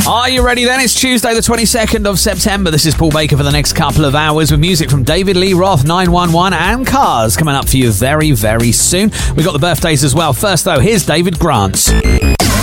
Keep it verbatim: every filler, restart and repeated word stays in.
Are you ready then? It's Tuesday the twenty-second of September. This is Paul Baker for the next couple of hours with music from David Lee Roth, nine one one and Cars coming up for you very, very soon. We've got the birthdays as well. First though, here's David Grant.